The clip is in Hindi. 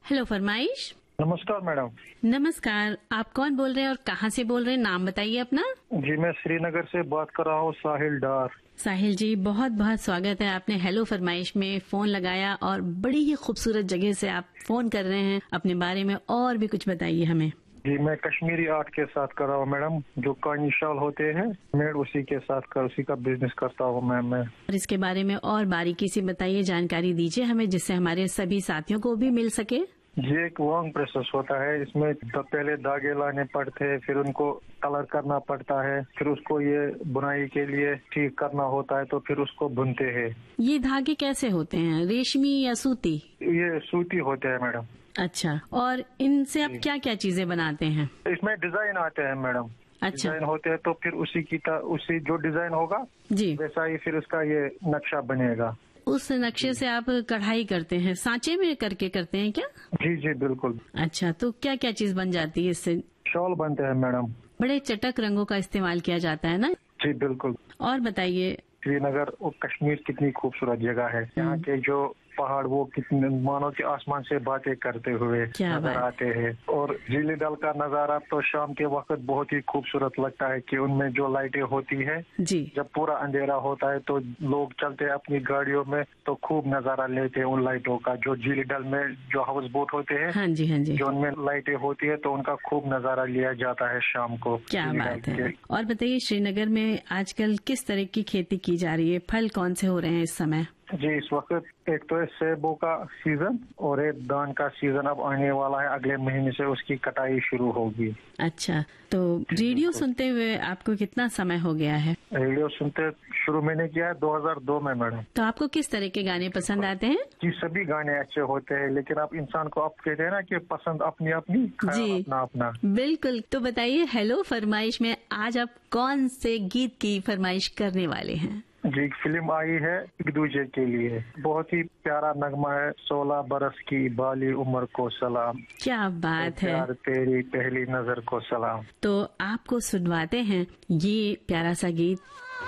हेलो फरमाइश। नमस्कार मैडम। नमस्कार, आप कौन बोल रहे हैं और कहाँ से बोल रहे हैं? नाम बताइए अपना। जी मैं श्रीनगर से बात कर रहा हूँ, साहिल डार। साहिल जी, बहुत बहुत स्वागत है, आपने हेलो फरमाइश में फोन लगाया और बड़ी ही खूबसूरत जगह से आप फोन कर रहे हैं। अपने बारे में और भी कुछ बताइए हमें। जी मैं कश्मीरी आर्ट के साथ कर रहा हूँ मैडम, जो कानी शाल होते हैं मैं उसी के साथ उसी का बिजनेस करता हूँ मैम मैं। और इसके बारे में और बारीकी से बताइए, जानकारी दीजिए हमें, जिससे हमारे सभी साथियों को भी मिल सके। जी एक लॉन्ग प्रोसेस होता है, इसमें पहले धागे लाने पड़ते हैं, फिर उनको कलर करना पड़ता है, फिर उसको ये बुनाई के लिए ठीक करना होता है, तो फिर उसको बुनते हैं। ये धागे कैसे होते हैं, रेशमी या सूती? ये सूती होते हैं मैडम। अच्छा, और इनसे आप क्या क्या चीजें बनाते हैं? इसमें डिजाइन आते हैं मैडम। अच्छा। डिजाइन होते हैं तो फिर उसी जो डिजाइन होगा जी, वैसा ही फिर उसका ये नक्शा बनेगा। उस नक्शे से आप कढ़ाई करते हैं, सांचे में करके करते हैं क्या? जी जी बिल्कुल। अच्छा, तो क्या क्या चीज बन जाती है इससे? शॉल बनते हैं मैडम। बड़े चटक रंगों का इस्तेमाल किया जाता है ना? जी बिल्कुल। और बताइए। श्रीनगर और कश्मीर कितनी खूबसूरत जगह है। यहाँ के जो पहाड़ वो कितने मानो कि आसमान से बातें करते हुए क्या नजर बात। आते हैं। और झीली डल का नजारा तो शाम के वक्त बहुत ही खूबसूरत लगता है कि उनमें जो लाइटें होती है, जी, जब पूरा अंधेरा होता है तो लोग चलते हैं अपनी गाड़ियों में तो खूब नजारा लेते हैं उन लाइटों का। जो झीली डल में जो हाउस बोट होते हैं, हाँ जी, हाँ जी, जो उनमें लाइटें होती है तो उनका खूब नजारा लिया जाता है शाम को। क्या झीली बात डल है। के। और बताइए, श्रीनगर में आजकल किस तरह की खेती की जा रही है? फल कौन से हो रहे हैं इस समय? जी इस वक्त एक तो है सेबों का सीजन और एक धान का सीजन अब आने वाला है। अगले महीने से उसकी कटाई शुरू होगी। अच्छा, तो रेडियो सुनते हुए आपको कितना समय हो गया है? रेडियो सुनते शुरू मैंने किया है 2002 में मैडम। तो आपको किस तरह के गाने पसंद आते हैं? जी सभी गाने अच्छे होते हैं, लेकिन आप इंसान को आप कहते हैं ना कि पसंद अपनी अपनी, ख्याल जी, अपना अपना। बिल्कुल। तो बताइए, हेलो फरमाइश में आज आप कौन से गीत की फरमाइश करने वाले हैं? जी एक फिल्म आई है एक दूजे के लिए, बहुत ही प्यारा नगमा है। 16 बरस की बाली उम्र को सलाम, क्या बात है। प्यार तेरी पहली नजर को सलाम। तो आपको सुनवाते हैं ये प्यारा सा गीत।